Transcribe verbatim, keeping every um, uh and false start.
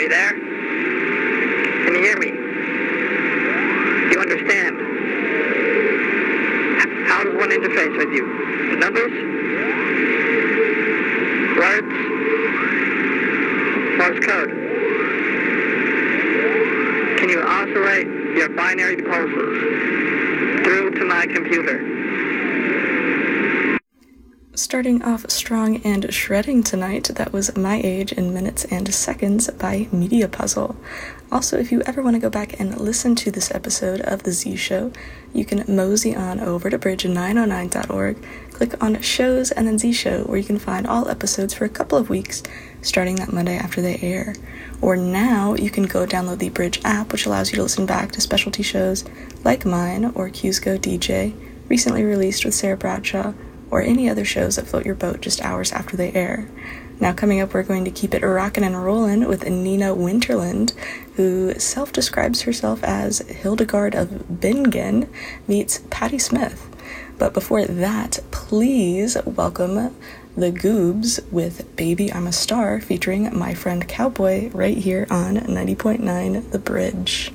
you there? Can you hear me? Do you understand? H- how does one interface with you? The numbers? Words? Morse code? Can you also write your binary pulses through to my computer? Starting off strong and shredding tonight, that was My Age in Minutes and Seconds by Media Puzzle. Also, if you ever want to go back and listen to this episode of The Z Show, you can mosey on over to bridge nine oh nine dot org, click on Shows and then Z Show, where you can find all episodes for a couple of weeks, starting that Monday after they air. Or now, you can go download the Bridge app, which allows you to listen back to specialty shows like mine or Cusco D J, recently released with Sarah Bradshaw, or any other shows that float your boat just hours after they air. Now coming up, we're going to keep it rockin' and rollin' with Nina Winterland, who self-describes herself as Hildegard of Bingen meets Patti Smith. But before that, please welcome the Goobs with Baby I'm a Star, featuring My Friend Cowboy right here on ninety point nine The Bridge.